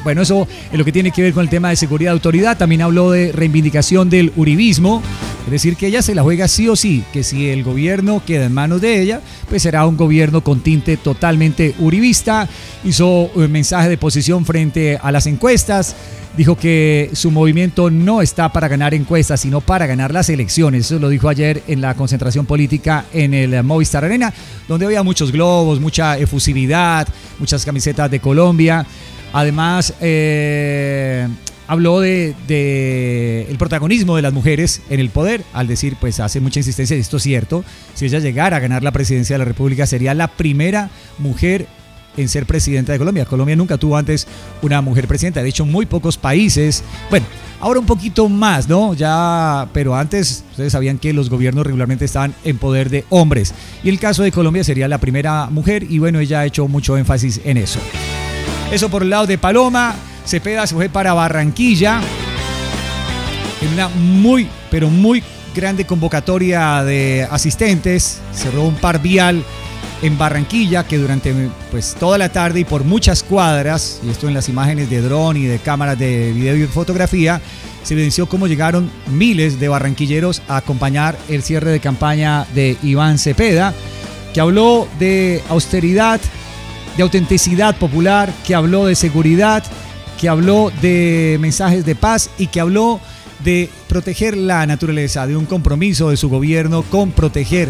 Bueno, eso es lo que tiene que ver con el tema de seguridad de autoridad. También habló de reivindicación del uribismo, es decir, que ella se la juega sí o sí, que si el gobierno queda en manos de ella, pues será un gobierno con tinte totalmente uribista. Hizo un mensaje de posición frente a las encuestas. Dijo que su movimiento no está para ganar encuestas, sino para ganar las elecciones. Eso lo dijo ayer en la concentración política en el Movistar Arena, donde había muchos globos, mucha efusividad, muchas camisetas de Colombia. Además, habló de el protagonismo de las mujeres en el poder, al decir, pues hace mucha insistencia, y esto es cierto, si ella llegara a ganar la presidencia de la República, sería la primera mujer en ser presidenta de Colombia. Colombia nunca tuvo antes una mujer presidenta, de hecho muy pocos países, bueno, ahora un poquito más, ¿no? Ya, pero antes ustedes sabían que los gobiernos regularmente estaban en poder de hombres, y el caso de Colombia sería la primera mujer, y bueno, ella ha hecho mucho énfasis en eso. Eso por el lado de Paloma. Cepeda se fue para Barranquilla en una muy, pero muy grande convocatoria de asistentes. Cerró un par vial en Barranquilla que durante pues toda la tarde y por muchas cuadras, y esto en las imágenes de dron y de cámaras de video y fotografía, se evidenció cómo llegaron miles de barranquilleros a acompañar el cierre de campaña de Iván Cepeda, que habló de austeridad, de autenticidad popular, que habló de seguridad, que habló de mensajes de paz y que habló de proteger la naturaleza, de un compromiso de su gobierno con proteger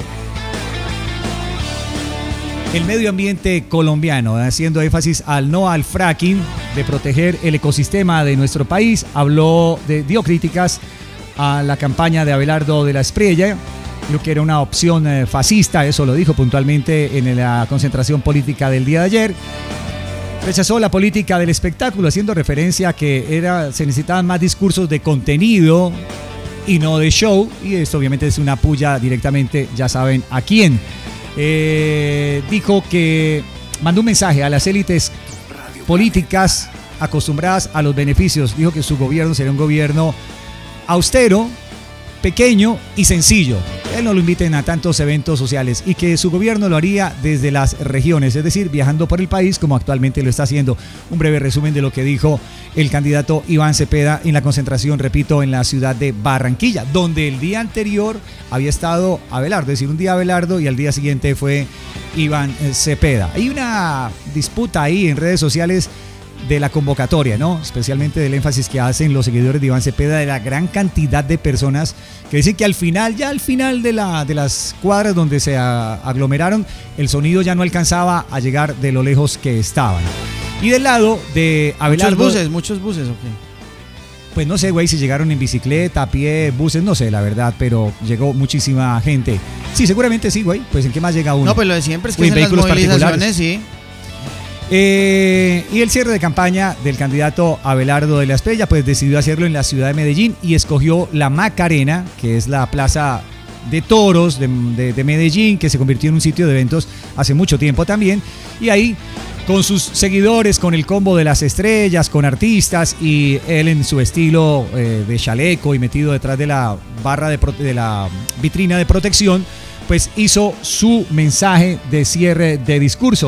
el medio ambiente colombiano, haciendo énfasis al no al fracking, de proteger el ecosistema de nuestro país. Dio críticas a la campaña de Abelardo de la Espriella, lo que era una opción fascista, eso lo dijo puntualmente en la concentración política del día de ayer. Rechazó la política del espectáculo, haciendo referencia a que se necesitaban más discursos de contenido y no de show, y esto obviamente es una puya directamente, ya saben a quién. Dijo que mandó un mensaje a las élites políticas acostumbradas a los beneficios. Dijo que su gobierno sería un gobierno austero, pequeño y sencillo. Él no lo inviten a tantos eventos sociales y que su gobierno lo haría desde las regiones, es decir, viajando por el país como actualmente lo está haciendo. Un breve resumen de lo que dijo el candidato Iván Cepeda en la concentración, repito, en la ciudad de Barranquilla, donde el día anterior había estado Abelardo, es decir, un día Abelardo y al día siguiente fue Iván Cepeda. Hay una disputa ahí en redes sociales de la convocatoria, ¿no? Especialmente del énfasis que hacen los seguidores de Iván Cepeda, de la gran cantidad de personas que dicen que al final de las cuadras donde se aglomeraron, el sonido ya no alcanzaba a llegar de lo lejos que estaban. Y del lado de Abelardo... Muchos buses, ok. Pues no sé, güey, si llegaron en bicicleta, a pie, buses, no sé, la verdad, pero llegó muchísima gente. Sí, seguramente sí, güey, pues ¿en qué más llega uno? No, pues lo de siempre es que en las movilizaciones, sí. Y el cierre de campaña del candidato Abelardo de la Espriella, pues decidió hacerlo en la ciudad de Medellín y escogió la Macarena, que es la plaza de toros de Medellín, que se convirtió en un sitio de eventos hace mucho tiempo también, y ahí con sus seguidores, con el combo de las estrellas, con artistas, y él en su estilo de chaleco y metido detrás de la barra de la vitrina de protección, pues hizo su mensaje de cierre de discurso.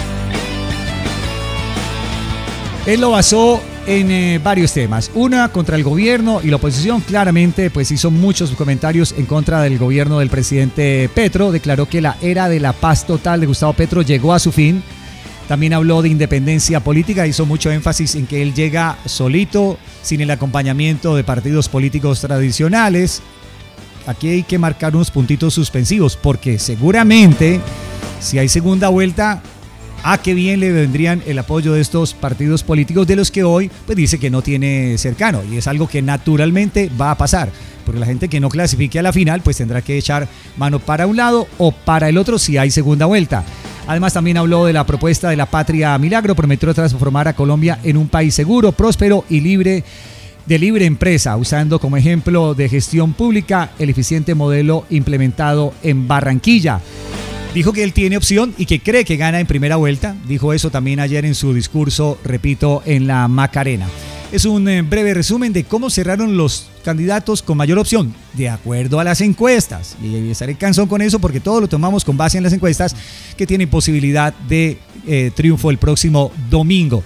Él lo basó en varios temas. Una, contra el gobierno y la oposición. Claramente, pues hizo muchos comentarios en contra del gobierno del presidente Petro. Declaró que la era de la paz total de Gustavo Petro llegó a su fin. También habló de independencia política. Hizo mucho énfasis en que él llega solito, sin el acompañamiento de partidos políticos tradicionales. Aquí hay que marcar unos puntitos suspensivos, porque seguramente, si hay segunda vuelta, qué bien le vendrían el apoyo de estos partidos políticos, de los que hoy pues dice que no tiene cercano, y es algo que naturalmente va a pasar, porque la gente que no clasifique a la final pues tendrá que echar mano para un lado o para el otro si hay segunda vuelta. Además también habló de la propuesta de la Patria Milagro. Prometió transformar a Colombia en un país seguro, próspero y libre de libre empresa, usando como ejemplo de gestión pública el eficiente modelo implementado en Barranquilla. Dijo que él tiene opción y que cree que gana en primera vuelta. Dijo eso también ayer en su discurso, repito, en la Macarena. Es un breve resumen de cómo cerraron los candidatos con mayor opción, de acuerdo a las encuestas. Y estaré cansón con eso porque todo lo tomamos con base en las encuestas, que tienen posibilidad de triunfo el próximo domingo.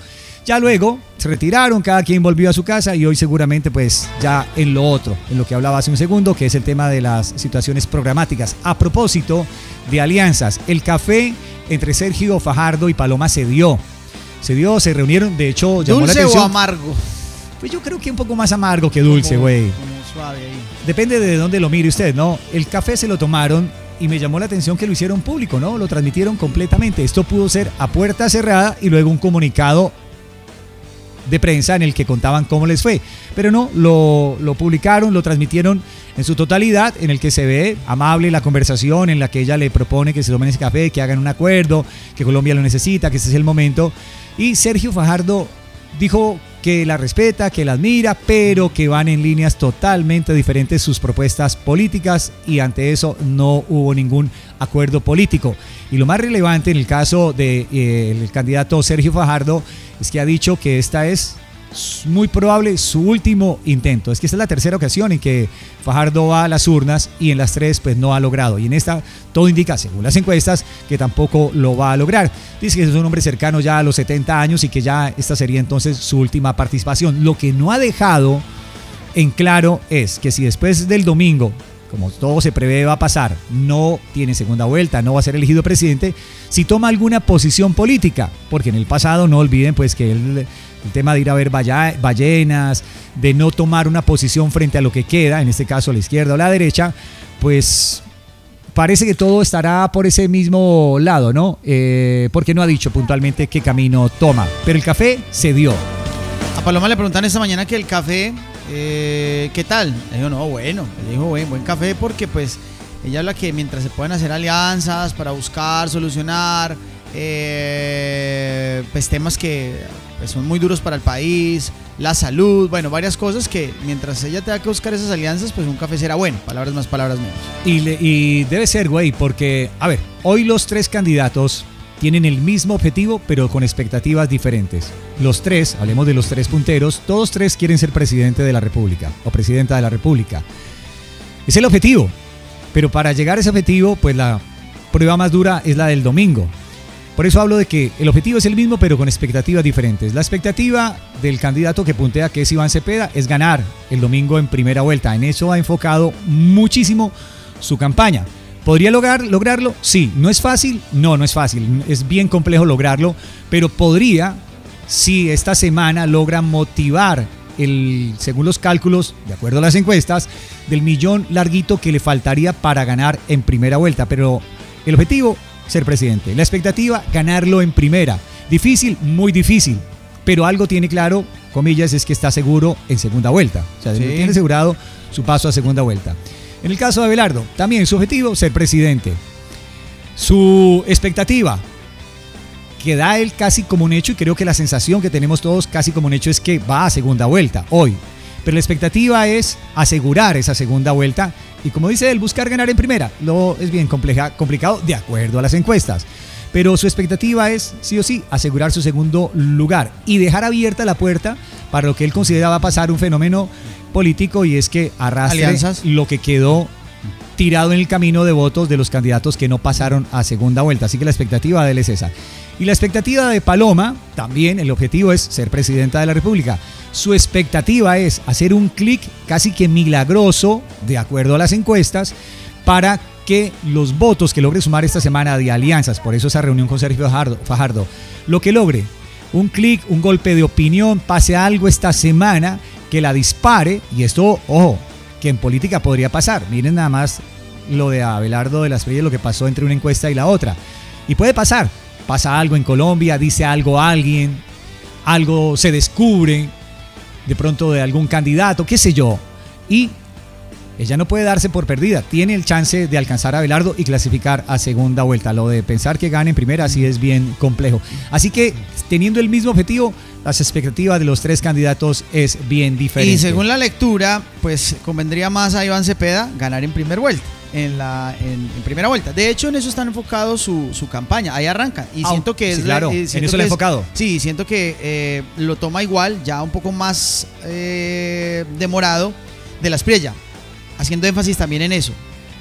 Ya luego se retiraron, cada quien volvió a su casa y hoy seguramente pues ya en lo otro, en lo que hablaba hace un segundo, que es el tema de las situaciones programáticas. A propósito de alianzas, el café entre Sergio Fajardo y Paloma se dio, se reunieron, de hecho llamó la atención. ¿Dulce o amargo? Pues yo creo que un poco más amargo que dulce, güey. Como suave ahí. Depende de dónde lo mire usted, ¿no? El café se lo tomaron y me llamó la atención que lo hicieron público, ¿no? Lo transmitieron completamente. Esto pudo ser a puerta cerrada y luego un comunicado de prensa en el que contaban cómo les fue. Pero no, lo publicaron, lo transmitieron en su totalidad, en el que se ve amable la conversación, en la que ella le propone que se tomen ese café, que hagan un acuerdo, que Colombia lo necesita, que este es el momento. Y Sergio Fajardo dijo que la respeta, que la admira, pero que van en líneas totalmente diferentes sus propuestas políticas y ante eso no hubo ningún acuerdo político. Y lo más relevante en el caso del candidato Sergio Fajardo es que ha dicho que esta es muy probable su último intento. Es que esta es la tercera ocasión en que Fajardo va a las urnas y en las tres pues no ha logrado. Y en esta todo indica, según las encuestas, que tampoco lo va a lograr. Dice que es un hombre cercano ya a los 70 años y que ya esta sería entonces su última participación. Lo que no ha dejado en claro es que si después del domingo, como todo se prevé va a pasar, no tiene segunda vuelta, no va a ser elegido presidente, si toma alguna posición política, porque en el pasado no olviden pues que el tema de ir a ver ballenas, de no tomar una posición frente a lo que queda, en este caso a la izquierda o la derecha, pues parece que todo estará por ese mismo lado, ¿no? Porque no ha dicho puntualmente qué camino toma, pero el café se dio. A Paloma le preguntan esta mañana que el café, ¿qué tal? Le dijo, no, bueno, le dijo, buen café porque pues ella habla que mientras se pueden hacer alianzas para buscar, solucionar pues temas que pues, son muy duros para el país, la salud, bueno, varias cosas que mientras ella tenga que buscar esas alianzas, pues un café será bueno, palabras más, palabras menos. Y debe ser, güey, porque, a ver, hoy los tres candidatos tienen el mismo objetivo, pero con expectativas diferentes. Los tres, hablemos de los tres punteros, todos tres quieren ser presidente de la República o presidenta de la República. Es el objetivo, pero para llegar a ese objetivo, pues la prueba más dura es la del domingo. Por eso hablo de que el objetivo es el mismo, pero con expectativas diferentes. La expectativa del candidato que puntea, que es Iván Cepeda, es ganar el domingo en primera vuelta. En eso ha enfocado muchísimo su campaña. ¿Podría lograrlo? Sí. ¿No es fácil? No es fácil. Es bien complejo lograrlo, pero podría, si esta semana logra motivar según los cálculos, de acuerdo a las encuestas, del millón larguito que le faltaría para ganar en primera vuelta. Pero el objetivo, ser presidente. La expectativa, ganarlo en primera. Difícil, muy difícil. Pero algo tiene claro, comillas, es que está seguro en segunda vuelta. O sea, sí, tiene asegurado su paso a segunda vuelta. En el caso de Abelardo, también su objetivo, ser presidente. Su expectativa, que da él casi como un hecho, y creo que la sensación que tenemos todos casi como un hecho es que va a segunda vuelta hoy. Pero la expectativa es asegurar esa segunda vuelta y, como dice él, buscar ganar en primera. Es bien complicado de acuerdo a las encuestas. Pero su expectativa es, sí o sí, asegurar su segundo lugar y dejar abierta la puerta para lo que él considera va a pasar un fenómeno político, y es que arrastre alianzas, lo que quedó tirado en el camino de votos de los candidatos que no pasaron a segunda vuelta. Así que la expectativa de él es esa. Y la expectativa de Paloma, también el objetivo es ser presidenta de la República. Su expectativa es hacer un clic casi que milagroso, de acuerdo a las encuestas, para que los votos que logre sumar esta semana de alianzas, por eso esa reunión con Sergio Fajardo, lo que logre, un clic, un golpe de opinión, pase algo esta semana que la dispare, y esto, ojo, que en política podría pasar. Miren nada más lo de Abelardo de las Frías, lo que pasó entre una encuesta y la otra. Y puede pasar. Pasa algo en Colombia, dice algo alguien, algo se descubre de pronto de algún candidato, qué sé yo. Y ella no puede darse por perdida. Tiene el chance de alcanzar a Abelardo y clasificar a segunda vuelta. Lo de pensar que gane en primera sí es bien complejo. Así que, teniendo el mismo objetivo, las expectativas de los tres candidatos es bien diferente. Y según la lectura, pues convendría más a Iván Cepeda ganar en primera vuelta. En primera vuelta. De hecho, en eso está enfocado su campaña. Ahí arranca. Y siento que es... Sí, claro, en eso le ha enfocado. Sí, siento que lo toma igual, ya un poco más demorado, de las Priella, haciendo énfasis también en eso.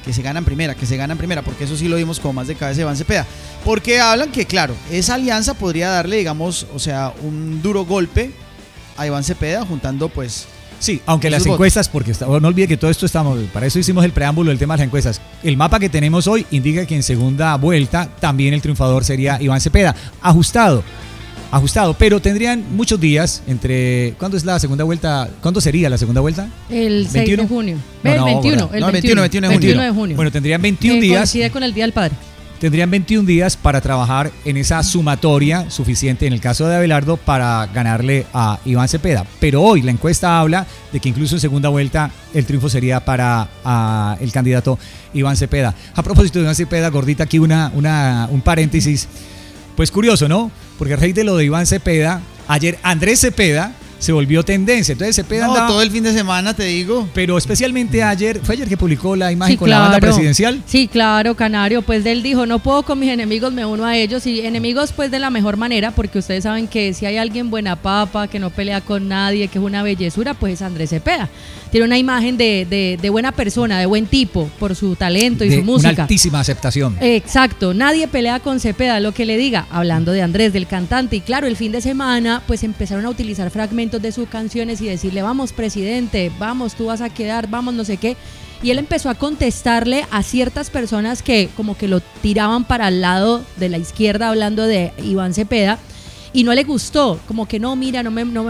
que se gana en primera, porque eso sí lo vimos como más de cabeza de Iván Cepeda. Porque hablan que, claro, esa alianza podría darle, digamos, o sea, un duro golpe a Iván Cepeda, juntando pues... Sí, aunque las encuestas, porque no olvide que todo esto para eso hicimos el preámbulo del tema de las encuestas. El mapa que tenemos hoy indica que en segunda vuelta también el triunfador sería Iván Cepeda, ajustado, pero tendrían muchos días entre... ¿Cuándo es la segunda vuelta? ¿Cuándo sería la segunda vuelta? El 6 de junio. El 21 de junio. Bueno, tendrían 21 días. Coincide con el Día del Padre. Tendrían 21 días para trabajar en esa sumatoria suficiente en el caso de Abelardo para ganarle a Iván Cepeda. Pero hoy la encuesta habla de que incluso en segunda vuelta el triunfo sería para el candidato Iván Cepeda. A propósito de Iván Cepeda, gordita, aquí un paréntesis. Pues curioso, ¿no? Porque a raíz de lo de Iván Cepeda, ayer Andrés Cepeda se volvió tendencia. Entonces Cepeda andaba, todo el fin de semana, te digo. Pero especialmente ayer, fue ayer que publicó la imagen con la banda presidencial. Sí, claro, Canario. Pues él dijo, no puedo con mis enemigos, me uno a ellos. Y enemigos pues de la mejor manera, porque ustedes saben que si hay alguien buena papa, que no pelea con nadie, que es una bellezura, pues es Andrés Cepeda. Tiene una imagen de buena persona, de buen tipo, por su talento y su música. Una altísima aceptación. Exacto, nadie pelea con Cepeda, lo que le diga, hablando de Andrés, del cantante. Y claro, el fin de semana pues empezaron a utilizar fragmentos de sus canciones y decirle, vamos presidente, vamos, tú vas a quedar, vamos no sé qué. Y él empezó a contestarle a ciertas personas que como que lo tiraban para el lado de la izquierda, hablando de Iván Cepeda. Y no le gustó, como que no, mira, no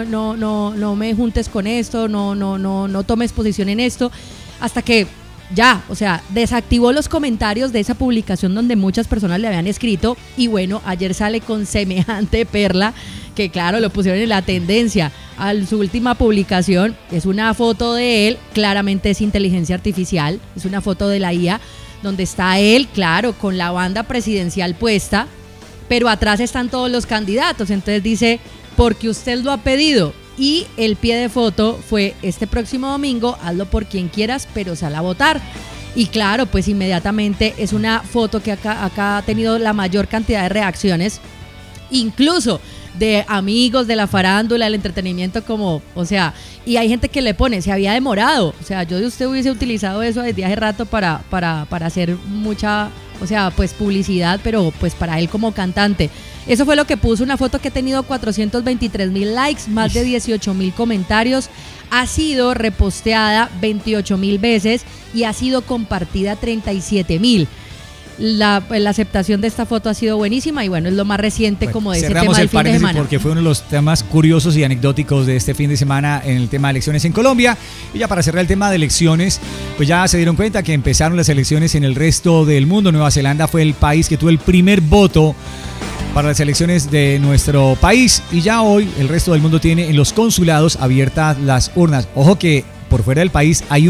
me juntes con esto, no tomes posición en esto, hasta que ya, o sea, desactivó los comentarios de esa publicación donde muchas personas le habían escrito. Y bueno, ayer sale con semejante perla, que claro, lo pusieron en la tendencia. Su última publicación es una foto de él, claramente es inteligencia artificial, es una foto de la IA, donde está él, claro, con la banda presidencial puesta, pero atrás están todos los candidatos. Entonces dice, porque usted lo ha pedido. Y el pie de foto fue, este próximo domingo, hazlo por quien quieras, pero sal a votar. Y claro, pues inmediatamente es una foto que acá ha tenido la mayor cantidad de reacciones, incluso de amigos de la farándula, del entretenimiento, como, o sea, y hay gente que le pone, se había demorado, o sea, yo de usted hubiese utilizado eso desde hace rato para hacer mucha, o sea, pues publicidad, pero pues para él como cantante. Eso fue lo que puso, una foto que ha tenido 423,000 likes, más de 18,000 comentarios, ha sido reposteada 28,000 veces y ha sido compartida 37,000. La aceptación de esta foto ha sido buenísima y bueno, es lo más reciente como de ese tema del fin de semana. Porque fue uno de los temas curiosos y anecdóticos de este fin de semana en el tema de elecciones en Colombia. Y ya para cerrar el tema de elecciones, pues ya se dieron cuenta que empezaron las elecciones en el resto del mundo. Nueva Zelanda fue el país que tuvo el primer voto para las elecciones de nuestro país y ya hoy el resto del mundo tiene en los consulados abiertas las urnas. Ojo que por fuera del país hay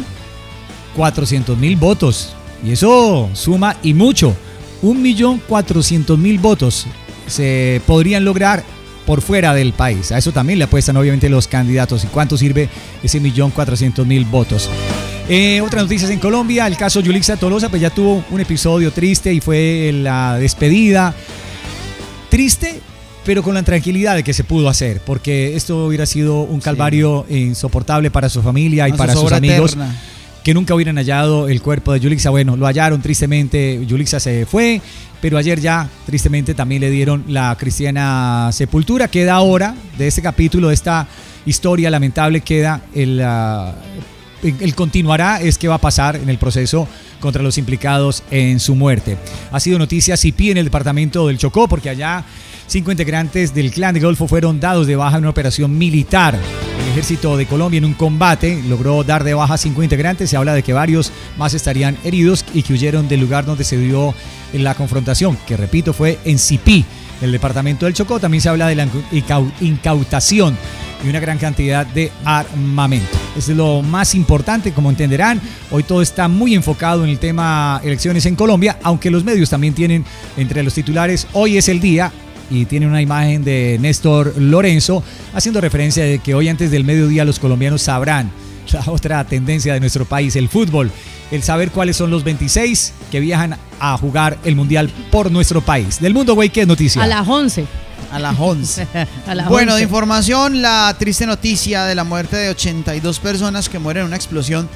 1.400.000 votos. Y eso suma y mucho, 1.400.000 votos se podrían lograr por fuera del país. A eso también le apuestan obviamente los candidatos. ¿Y cuánto sirve ese 1.400.000 votos? Otras noticias en Colombia, el caso Yulixa Tolosa pues ya tuvo un episodio triste y fue la despedida. Triste, pero con la tranquilidad de que se pudo hacer, porque esto hubiera sido un calvario insoportable para su familia y para sus amigos. Eterna. Que nunca hubieran hallado el cuerpo de Yulixa. Bueno, lo hallaron tristemente, Yulixa se fue, pero ayer ya tristemente también le dieron la cristiana sepultura. Queda ahora, de este capítulo, de esta historia lamentable, queda el continuará, es qué va a pasar en el proceso contra los implicados en su muerte. Ha sido noticia CIPI en el departamento del Chocó, porque allá 5 integrantes del Clan de Golfo fueron dados de baja en una operación militar. El ejército de Colombia en un combate logró dar de baja 5 integrantes. Se habla de que varios más estarían heridos y que huyeron del lugar donde se dio la confrontación, que repito fue en CIPI, el departamento del Chocó. También se habla de la incautación y una gran cantidad de armamento. Eso es lo más importante, como entenderán. Hoy todo está muy enfocado en el tema elecciones en Colombia, aunque los medios también tienen entre los titulares, hoy es el día, y tiene una imagen de Néstor Lorenzo haciendo referencia de que hoy antes del mediodía los colombianos sabrán la otra tendencia de nuestro país, el fútbol, el saber cuáles son los 26 que viajan a jugar el Mundial por nuestro país. Del mundo, güey, ¿qué es noticia? A las 11. A las 11. Bueno, de información, la triste noticia de la muerte de 82 personas que mueren en una explosión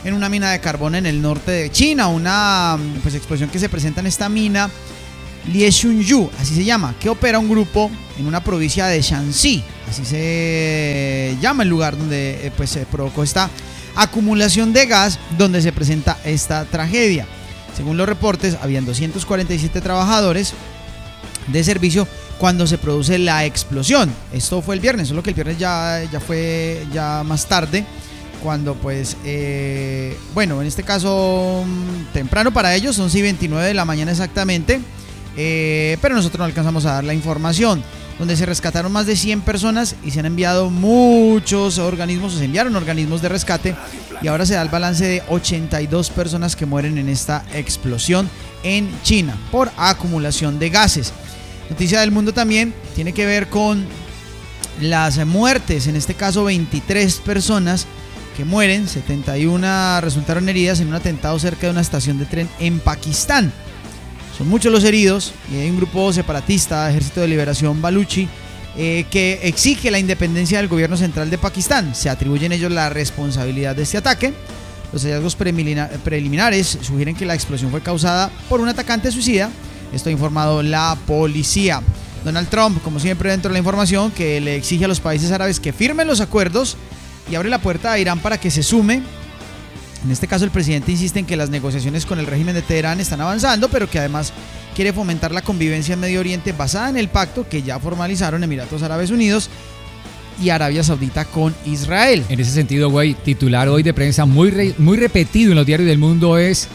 en una mina de carbón en el norte de China. Una pues explosión que se presenta en esta mina Lieshunyu, así se llama, que opera un grupo en una provincia de Shanxi, así se llama el lugar donde pues se provocó esta acumulación de gas, donde se presenta esta tragedia. Según los reportes, habían 247 trabajadores de servicio cuando se produce la explosión. Esto fue el viernes, solo que el viernes ya fue más tarde, cuando pues, bueno, en este caso temprano para ellos, 11:29 de la mañana exactamente, pero nosotros no alcanzamos a dar la información, donde se rescataron más de 100 personas y se han enviado muchos organismos, o se enviaron organismos de rescate, y ahora se da el balance de 82 personas que mueren en esta explosión en China por acumulación de gases. Noticia del mundo también tiene que ver con las muertes, en este caso 23 personas que mueren, 71 resultaron heridas en un atentado cerca de una estación de tren en Pakistán. Son muchos los heridos y hay un grupo separatista, Ejército de Liberación Baluchi, que exige la independencia del gobierno central de Pakistán. Se atribuyen ellos la responsabilidad de este ataque. Los hallazgos preliminares sugieren que la explosión fue causada por un atacante suicida. Esto ha informado la policía. Donald Trump, como siempre dentro de la información, que le exige a los países árabes que firmen los acuerdos y abre la puerta a Irán para que se sume. En este caso el presidente insiste en que las negociaciones con el régimen de Teherán están avanzando, pero que además quiere fomentar la convivencia en Medio Oriente basada en el pacto que ya formalizaron Emiratos Árabes Unidos y Arabia Saudita con Israel. En ese sentido, güey, titular hoy de prensa muy repetido en los diarios del mundo es: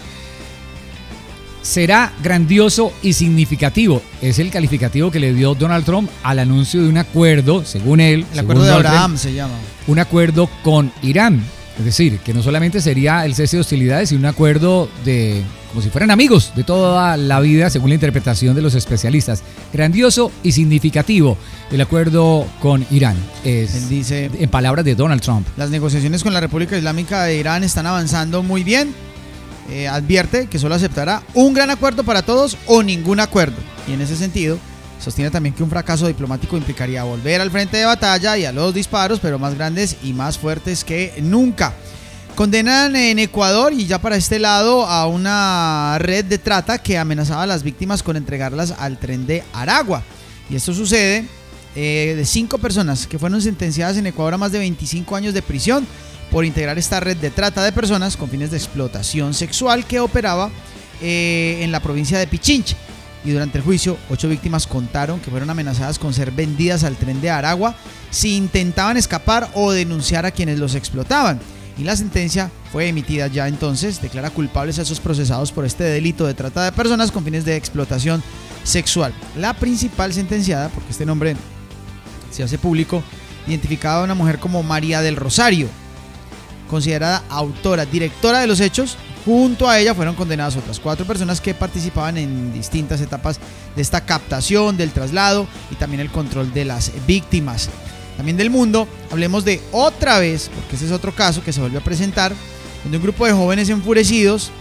será grandioso y significativo. Es el calificativo que le dio Donald Trump al anuncio de un acuerdo, según él. El acuerdo de Abraham se llama. Un acuerdo con Irán. Es decir, que no solamente sería el cese de hostilidades, sino un acuerdo de como si fueran amigos de toda la vida, según la interpretación de los especialistas. Grandioso y significativo el acuerdo con Irán. Él dice, en palabras de Donald Trump, las negociaciones con la República Islámica de Irán están avanzando muy bien. Advierte que solo aceptará un gran acuerdo para todos o ningún acuerdo. Y en ese sentido, sostiene también que un fracaso diplomático implicaría volver al frente de batalla y a los disparos, pero más grandes y más fuertes que nunca. Condenan en Ecuador, y ya para este lado, a una red de trata que amenazaba a las víctimas con entregarlas al tren de Aragua. Y esto sucede de 5 personas que fueron sentenciadas en Ecuador a más de 25 años de prisión por integrar esta red de trata de personas con fines de explotación sexual que operaba en la provincia de Pichincha. Y durante el juicio, 8 víctimas contaron que fueron amenazadas con ser vendidas al tren de Aragua si intentaban escapar o denunciar a quienes los explotaban. Y la sentencia fue emitida ya entonces, declara culpables a esos procesados por este delito de trata de personas con fines de explotación sexual. La principal sentenciada, porque este nombre se hace público, identificaba a una mujer como María del Rosario, considerada autora, directora de los hechos. Junto a ella fueron condenadas otras 4 personas que participaban en distintas etapas de esta captación, del traslado y también el control de las víctimas. También del mundo, hablemos de otra vez, porque ese es otro caso que se vuelve a presentar, donde un grupo de jóvenes enfurecidos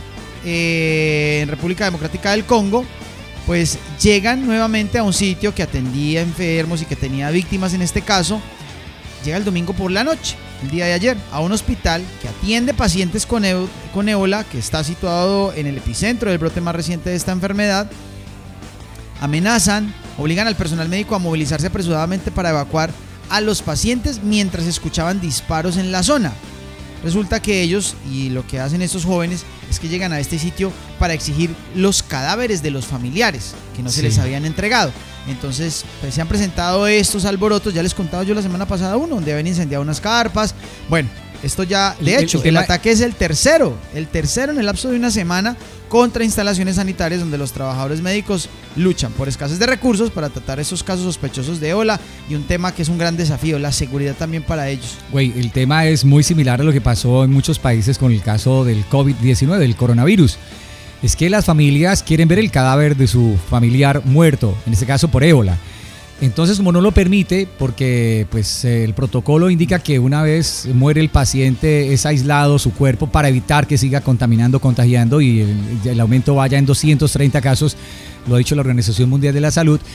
en República Democrática del Congo, pues llegan nuevamente a un sitio que atendía enfermos y que tenía víctimas en este caso. Llega el domingo por la noche, el día de ayer, a un hospital que atiende pacientes con ébola, que está situado en el epicentro del brote más reciente de esta enfermedad. Amenazan, obligan al personal médico a movilizarse apresuradamente para evacuar a los pacientes mientras escuchaban disparos en la zona. Resulta que ellos, y lo que hacen estos jóvenes, es que llegan a este sitio para exigir los cadáveres de los familiares que no se les habían entregado. Entonces, pues se han presentado estos alborotos. Ya les contaba yo la semana pasada uno, donde habían incendiado unas carpas. Bueno, esto ya, de hecho, el ataque es el tercero en el lapso de una semana contra instalaciones sanitarias donde los trabajadores médicos luchan por escasez de recursos para tratar esos casos sospechosos de ébola, y un tema que es un gran desafío, la seguridad también para ellos. Güey, el tema es muy similar a lo que pasó en muchos países con el caso del COVID-19, del coronavirus. Es que las familias quieren ver el cadáver de su familiar muerto, en este caso por ébola. Entonces, como no lo permite, porque pues el protocolo indica que una vez muere el paciente es aislado su cuerpo para evitar que siga contagiando y el aumento vaya en 230 casos, lo ha dicho la Organización Mundial de la Salud.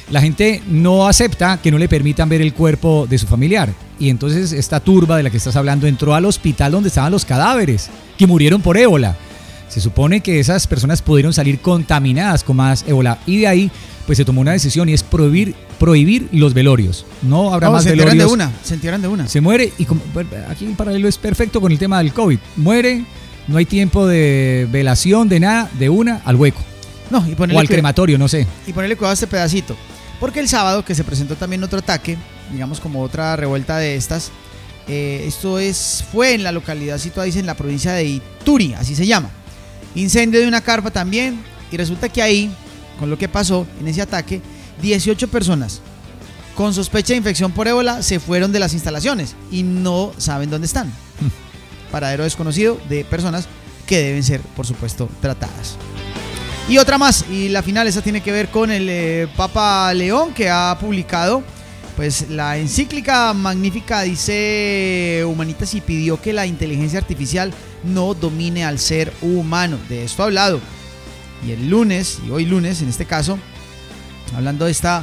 la gente no acepta que no le permitan ver el cuerpo de su familiar. Y entonces esta turba de la que estás hablando entró al hospital donde estaban los cadáveres, que murieron por ébola. Se supone que esas personas pudieron salir contaminadas con más ébola. Y de ahí, pues se tomó una decisión y es prohibir los velorios. No habrá más velorios. Se entierran de una. Se muere y aquí el paralelo es perfecto con el tema del COVID. Muere, no hay tiempo de velación, de nada, de una al hueco. No, o al crematorio, no sé. Y ponerle cuidado a este pedacito. Porque el sábado que se presentó también otro ataque, digamos como otra revuelta de estas, fue en la localidad situada en la provincia de Ituri, así se llama. Incendio de una carpa también, y resulta que ahí, con lo que pasó en ese ataque, 18 personas con sospecha de infección por ébola se fueron de las instalaciones y no saben dónde están. Paradero desconocido de personas que deben ser, por supuesto, tratadas. Y otra más, y la final, esa tiene que ver con el Papa León, que ha publicado pues la encíclica magnífica, dice Humanitas, y pidió que la inteligencia artificial no domine al ser humano. De esto ha hablado. Y el lunes, y hoy lunes en este caso, hablando de esta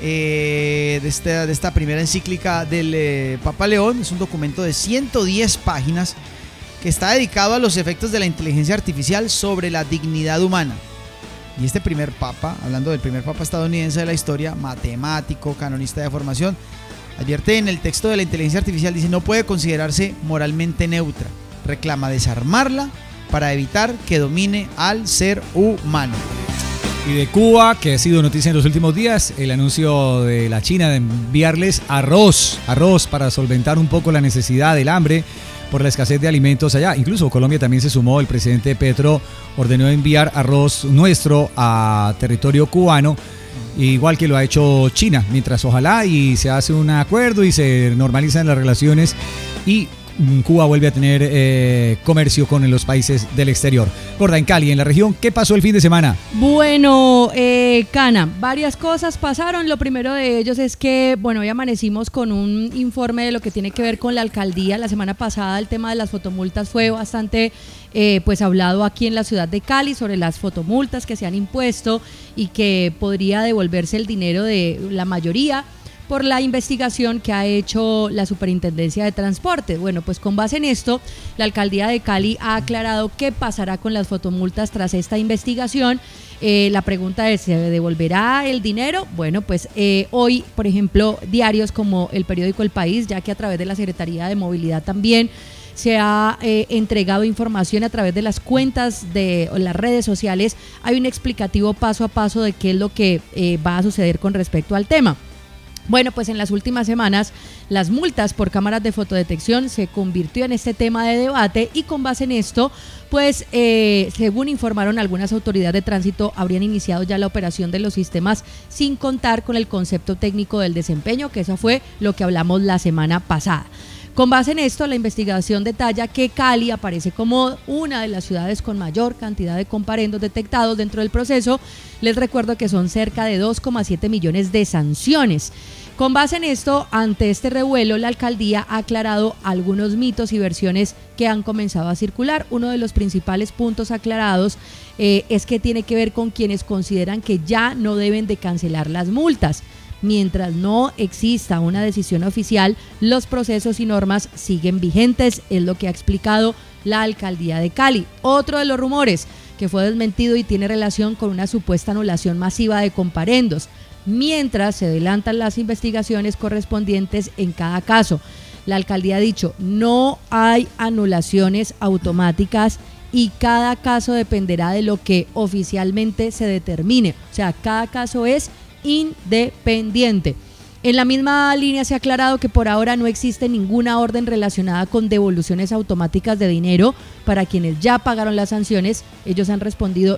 primera encíclica del Papa León, es un documento de 110 páginas que está dedicado a los efectos de la inteligencia artificial sobre la dignidad humana. Y este primer papa, hablando del primer papa estadounidense de la historia, matemático, canonista de formación, advierte en el texto de la inteligencia artificial, dice, no puede considerarse moralmente neutra, reclama desarmarla para evitar que domine al ser humano. Y de Cuba, que ha sido noticia en los últimos días, el anuncio de la China de enviarles arroz para solventar un poco la necesidad del hambre por la escasez de alimentos allá. Incluso Colombia también se sumó. El presidente Petro ordenó enviar arroz nuestro a territorio cubano, igual que lo ha hecho China, mientras ojalá y se hace un acuerdo y se normalizan las relaciones y Cuba vuelve a tener comercio con los países del exterior. Gorda, en Cali, en la región, ¿qué pasó el fin de semana? Bueno, Cana, varias cosas pasaron. Lo primero de ellos es que, bueno, hoy amanecimos con un informe de lo que tiene que ver con la alcaldía. La semana pasada el tema de las fotomultas fue bastante pues hablado aquí en la ciudad de Cali sobre las fotomultas que se han impuesto y que podría devolverse el dinero de la mayoría por la investigación que ha hecho la Superintendencia de Transporte. Bueno, pues con base en esto, la Alcaldía de Cali ha aclarado qué pasará con las fotomultas tras esta investigación. La pregunta es, ¿se devolverá el dinero? Bueno, pues hoy, por ejemplo, diarios como el periódico El País, ya que a través de la Secretaría de Movilidad también se ha entregado información a través de las cuentas de las redes sociales, hay un explicativo paso a paso de qué es lo que va a suceder con respecto al tema. Bueno, pues en las últimas semanas las multas por cámaras de fotodetección se convirtió en este tema de debate y con base en esto, pues según informaron algunas autoridades de tránsito, habrían iniciado ya la operación de los sistemas sin contar con el concepto técnico del desempeño, que eso fue lo que hablamos la semana pasada. Con base en esto, la investigación detalla que Cali aparece como una de las ciudades con mayor cantidad de comparendos detectados dentro del proceso. Les recuerdo que son cerca de 2,7 millones de sanciones. Con base en esto, ante este revuelo, la alcaldía ha aclarado algunos mitos y versiones que han comenzado a circular. Uno de los principales puntos aclarados es que tiene que ver con quienes consideran que ya no deben de cancelar las multas. Mientras no exista una decisión oficial, los procesos y normas siguen vigentes, es lo que ha explicado la alcaldía de Cali. Otro de los rumores que fue desmentido y tiene relación con una supuesta anulación masiva de comparendos, mientras se adelantan las investigaciones correspondientes en cada caso. La alcaldía ha dicho, no hay anulaciones automáticas y cada caso dependerá de lo que oficialmente se determine. O sea, cada caso es independiente. En la misma línea se ha aclarado que por ahora no existe ninguna orden relacionada con devoluciones automáticas de dinero para quienes ya pagaron las sanciones. Ellos han respondido,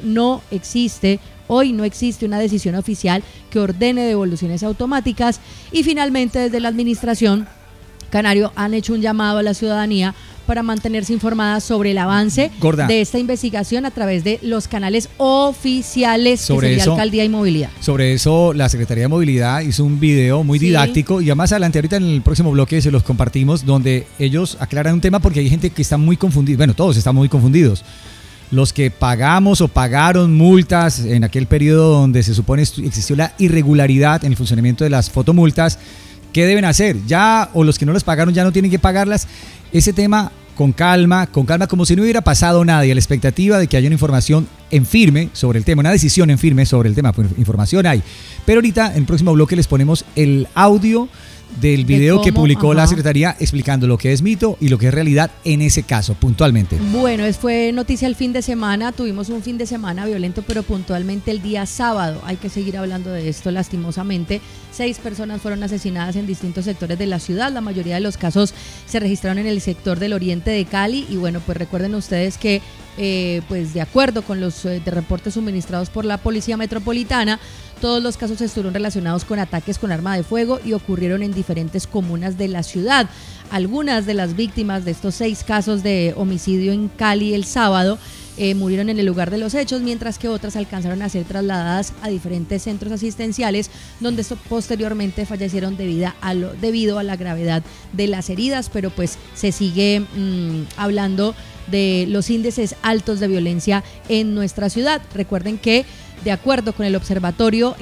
hoy no existe una decisión oficial que ordene devoluciones automáticas. Y finalmente, desde la administración canario han hecho un llamado a la ciudadanía para mantenerse informada sobre el avance de esta investigación a través de los canales oficiales que sería Alcaldía y Movilidad. Sobre eso, la Secretaría de Movilidad hizo un video muy didáctico y además adelante ahorita en el próximo bloque se los compartimos, donde ellos aclaran un tema porque hay gente que está muy confundida, bueno, todos están muy confundidos. los que pagamos o pagaron multas en aquel periodo donde se supone existió la irregularidad en el funcionamiento de las fotomultas, ¿qué deben hacer? Ya, o los que no las pagaron ya no tienen que pagarlas. Ese tema con calma, como si no hubiera pasado nada y a la expectativa de que haya una información en firme sobre el tema, una decisión en firme sobre el tema, pues información hay. Pero ahorita, en el próximo bloque, les ponemos el audio del video que publicó la Secretaría explicando lo que es mito y lo que es realidad en ese caso, puntualmente. Bueno, fue noticia el fin de semana, tuvimos un fin de semana violento, pero puntualmente el día sábado, hay que seguir hablando de esto lastimosamente, 6 personas fueron asesinadas en distintos sectores de la ciudad, la mayoría de los casos se registraron en el sector del oriente de Cali y bueno, pues recuerden ustedes que pues de acuerdo con los de reportes suministrados por la Policía Metropolitana, todos los casos estuvieron relacionados con ataques con arma de fuego y ocurrieron en diferentes comunas de la ciudad. Algunas de las víctimas de estos 6 casos de homicidio en Cali el sábado murieron en el lugar de los hechos, mientras que otras alcanzaron a ser trasladadas a diferentes centros asistenciales, donde posteriormente fallecieron debido a la gravedad de las heridas, pero pues se sigue hablando de los índices altos de violencia en nuestra ciudad. Recuerden que de acuerdo con el Observatorio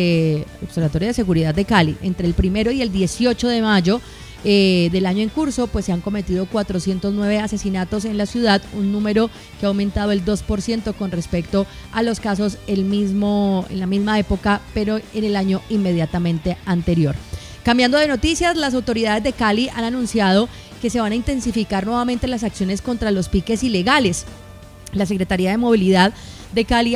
de Seguridad de Cali, entre el 1 y el 18 de mayo del año en curso, pues se han cometido 409 asesinatos en la ciudad, un número que ha aumentado el 2% con respecto a los casos en la misma época, pero en el año inmediatamente anterior. Cambiando de noticias, las autoridades de Cali han anunciado que se van a intensificar nuevamente las acciones contra los piques ilegales. La Secretaría de Movilidad de Cali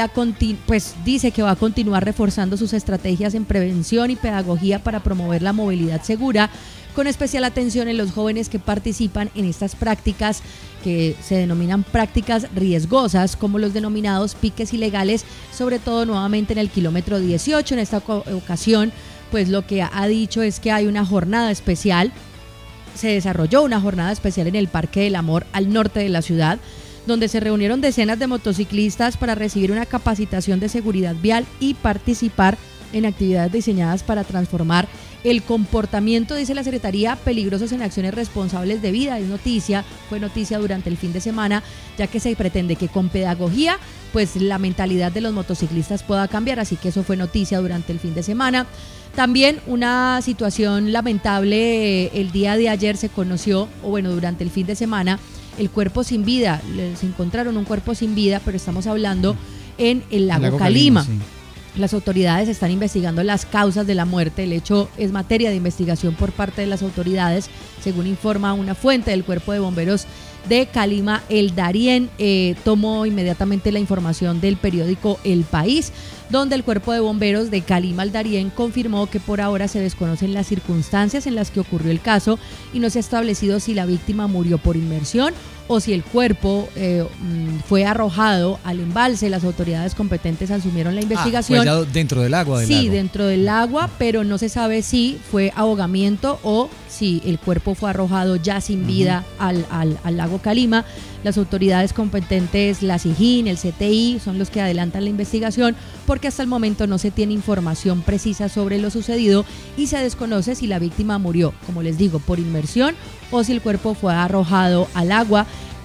dice que va a continuar reforzando sus estrategias en prevención y pedagogía para promover la movilidad segura, con especial atención en los jóvenes que participan en estas prácticas que se denominan prácticas riesgosas, como los denominados piques ilegales, sobre todo nuevamente en el kilómetro 18. En esta ocasión, pues lo que ha dicho es que hay una jornada especial, se desarrolló una jornada especial en el Parque del Amor al norte de la ciudad, donde se reunieron decenas de motociclistas para recibir una capacitación de seguridad vial y participar en actividades diseñadas para transformar el comportamiento, dice la Secretaría, peligrosos en acciones responsables de vida. Fue noticia durante el fin de semana, ya que se pretende que con pedagogía pues la mentalidad de los motociclistas pueda cambiar, así que eso fue noticia durante el fin de semana. También una situación lamentable, el día de ayer se conoció, durante el fin de semana, el cuerpo sin vida. Se encontraron un cuerpo sin vida, pero estamos hablando en el lago Calima. Sí. Las autoridades están investigando las causas de la muerte. El hecho es materia de investigación por parte de las autoridades, según informa una fuente del Cuerpo de Bomberos de Calima. El Darién tomó inmediatamente la información del periódico El País, donde el Cuerpo de Bomberos de Calima el Darién confirmó que por ahora se desconocen las circunstancias en las que ocurrió el caso y no se ha establecido si la víctima murió por inmersión o si el cuerpo fue arrojado al embalse. Las autoridades competentes asumieron la investigación. Pues ya dentro del agua. Sí, dentro del agua, pero no se sabe si fue ahogamiento o si el cuerpo fue arrojado ya sin vida al lago Calima. Las autoridades competentes, la SIJIN, el CTI, son los que adelantan la investigación, porque hasta el momento no se tiene información precisa sobre lo sucedido y se desconoce si la víctima murió, como les digo, por inmersión o si el cuerpo fue arrojado al agua.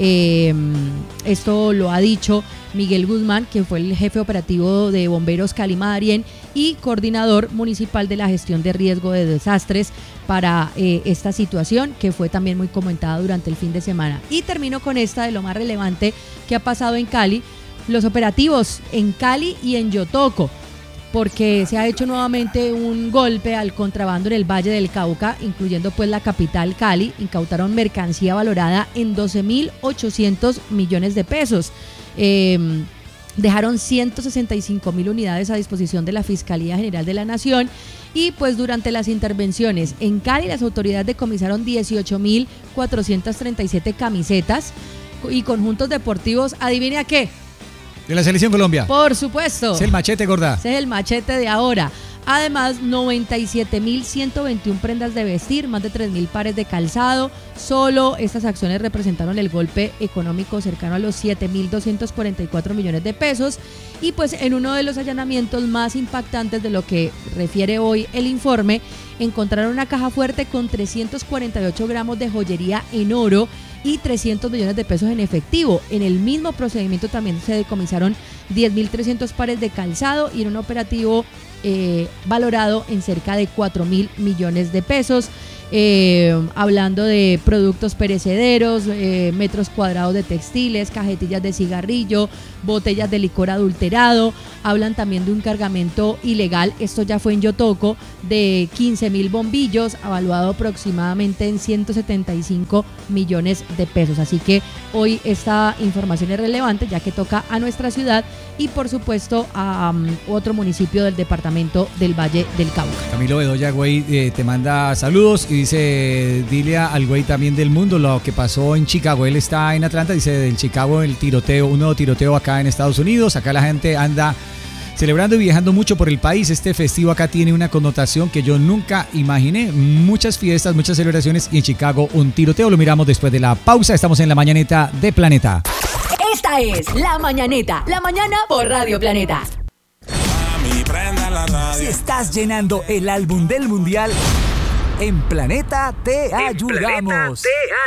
Esto lo ha dicho Miguel Guzmán, que fue el jefe operativo de Bomberos Calima Darién y coordinador municipal de la gestión de riesgo de desastres para esta situación, que fue también muy comentada durante el fin de semana. Y termino con esta de lo más relevante que ha pasado en Cali: los operativos en Cali y en Yotoco, porque se ha hecho nuevamente un golpe al contrabando en el Valle del Cauca, incluyendo pues la capital Cali. Incautaron mercancía valorada en 12.800 millones de pesos. Dejaron 165.000 unidades a disposición de la Fiscalía General de la Nación. Y pues durante las intervenciones en Cali, las autoridades decomisaron 18.437 camisetas y conjuntos deportivos. ¿Adivine a qué? De la Selección Colombia. Por supuesto. Es el machete, gorda. Ese es el machete de ahora. Además, 97.121 prendas de vestir, más de 3.000 pares de calzado. Solo estas acciones representaron el golpe económico cercano a los 7.244 millones de pesos. Y pues en uno de los allanamientos más impactantes de lo que refiere hoy el informe, encontraron una caja fuerte con 348 gramos de joyería en oro y 300 millones de pesos en efectivo. En el mismo procedimiento también se decomisaron 10.300 pares de calzado y en un operativo valorado en cerca de 4.000 millones de pesos. Hablando de productos perecederos, metros cuadrados de textiles, cajetillas de cigarrillo, botellas de licor adulterado. Hablan también de un cargamento ilegal, esto ya fue en Yotoco, de 15.000 bombillos, evaluado aproximadamente en 175 millones de pesos. Así que hoy esta información es relevante, ya que toca a nuestra ciudad y por supuesto a otro municipio del departamento del Valle del Cauca. Camilo Bedoya, güey, te manda saludos y dice, dile al güey también del mundo lo que pasó en Chicago. Él está en Atlanta, dice, del Chicago, el tiroteo, un nuevo tiroteo acá en Estados Unidos. Acá la gente anda celebrando y viajando mucho por el país. Este festivo acá tiene una connotación que yo nunca imaginé. Muchas fiestas, muchas celebraciones y en Chicago un tiroteo. Lo miramos después de la pausa. Estamos en la mañaneta de Planeta. Esta es La Mañaneta, la mañana por Radio Planeta. Si estás llenando el álbum del mundial, en Planeta te ayudamos.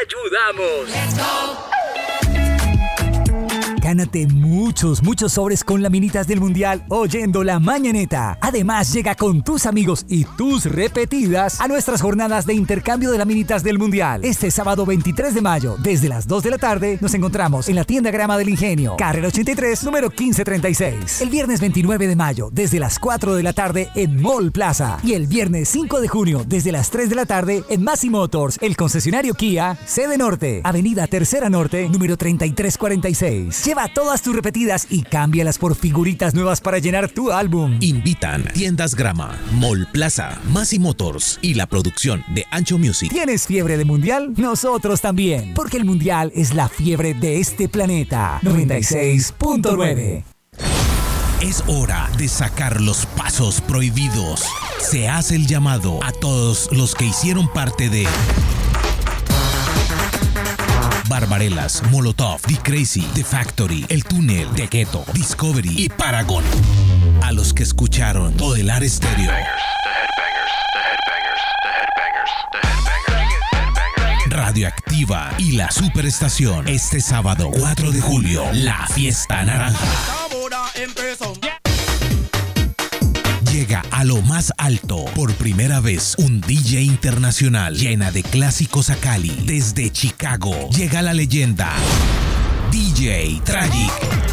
Gánate muchos sobres con laminitas del mundial oyendo La Mañaneta. Además, llega con tus amigos y tus repetidas a nuestras jornadas de intercambio de laminitas del mundial. Este sábado 23 de mayo, desde las 2 de la tarde, nos encontramos en la tienda Grama del Ingenio, carrera 83, número 1536. El viernes 29 de mayo, desde las 4 de la tarde, en Mall Plaza. Y el viernes 5 de junio, desde las 3 de la tarde, en Massey Motors, el concesionario Kia, sede norte, avenida Tercera Norte, número 3346. Lleva todas tus repetidas y cámbialas por figuritas nuevas para llenar tu álbum. Invitan Tiendas Grama, Mall Plaza, Massey Motors y la producción de Ancho Music. ¿Tienes fiebre de mundial? Nosotros también, porque el mundial es la fiebre de este planeta. 96.9. Es hora de sacar los pasos prohibidos. Se hace el llamado a todos los que hicieron parte de Barbarelas, Molotov, The Crazy, The Factory, El Túnel, The Ghetto, Discovery y Paragon. A los que escucharon Todelar Estéreo, Radioactiva y La Superestación. Este sábado 4 de julio, la Fiesta Naranja llega a lo más alto. Por primera vez, un DJ internacional llena de clásicos a Cali. Desde Chicago llega la leyenda DJ Tragic.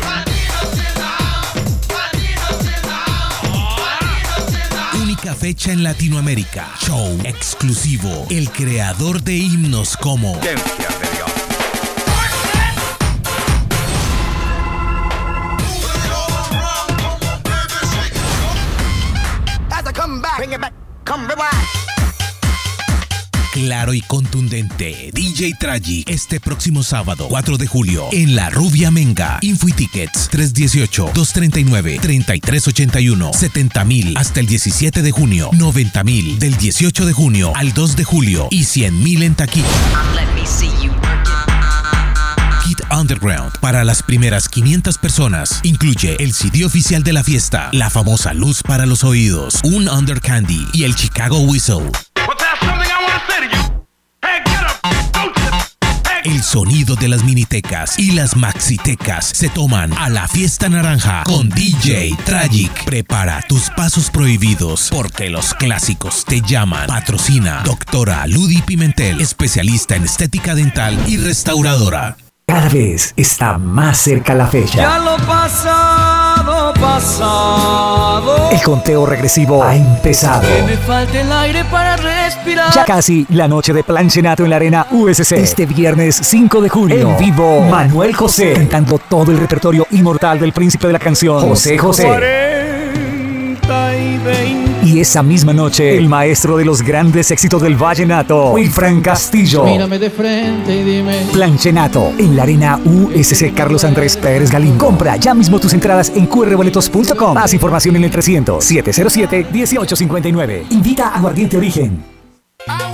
Única fecha en Latinoamérica. Show exclusivo. El creador de himnos como claro y contundente, DJ Tragic, este próximo sábado 4 de julio en La Rubia Menga. Info y tickets 318-239-3381, 70,000 hasta el 17 de junio, 90,000 del 18 de junio al 2 de julio y 100,000 en taquilla. Kit Underground para las primeras 500 personas. Incluye el CD oficial de la fiesta, la famosa luz para los oídos, un Under Candy y el Chicago Whistle. El sonido de las minitecas y las maxitecas se toman a la Fiesta Naranja con DJ Tragic. Prepara tus pasos prohibidos porque los clásicos te llaman. Patrocina Doctora Ludi Pimentel, especialista en estética dental y restauradora. Cada vez está más cerca la fecha. Ya lo pasado, pasado. El conteo regresivo ha empezado. Que me falte el aire para respirar. Ya casi la noche de Planchenato en la Arena USC. Este viernes 5 de junio. En vivo, Manuel José. Cantando todo el repertorio inmortal del príncipe de la canción, José José. 40 y 20. Y esa misma noche, el maestro de los grandes éxitos del vallenato, Wilfran Castillo. Mírame de frente y dime. Planchenato en la Arena USC Carlos Andrés Pérez Galín. Compra ya mismo tus entradas en qrboletos.com. Más información en el 300-707-1859. Invita a Aguardiente Origen.